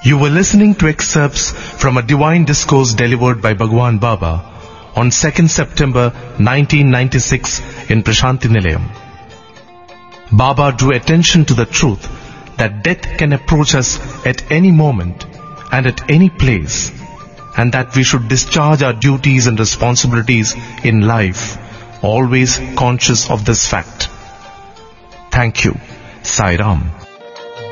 You were listening to excerpts from a divine discourse delivered by Bhagwan Baba on 2nd September 1996 in Prashanti Nilayam. Baba drew attention to the truth that death can approach us at any moment and at any place, and that we should discharge our duties and responsibilities in life, always conscious of this fact. Thank you. Sai Ram.